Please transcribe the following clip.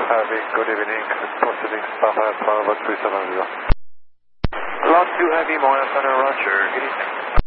Good evening. Proceeding Papa Bravo 370. Lot 2 Heavy, Montana, Roger. Good evening.